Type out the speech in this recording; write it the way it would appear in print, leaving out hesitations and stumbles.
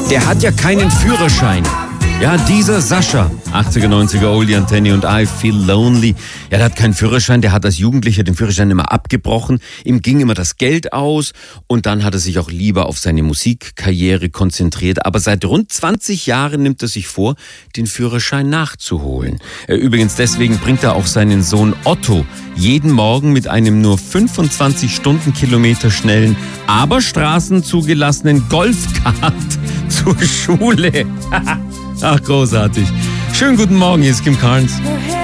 der hat ja keinen Führerschein. Ja, dieser Sascha, 80er, 90er, Oldie Antenni und I Feel Lonely. Ja, der hat keinen Führerschein, der hat als Jugendlicher den Führerschein immer abgebrochen. Ihm ging immer das Geld aus und dann hat er sich auch lieber auf seine Musikkarriere konzentriert. Aber seit rund 20 Jahren nimmt er sich vor, den Führerschein nachzuholen. Übrigens deswegen bringt er auch seinen Sohn Otto jeden Morgen mit einem nur 25 Stundenkilometer schnellen, aber straßenzugelassenen Golfkart zur Schule. Ach, großartig. Schönen guten Morgen, hier ist Kim Carnes.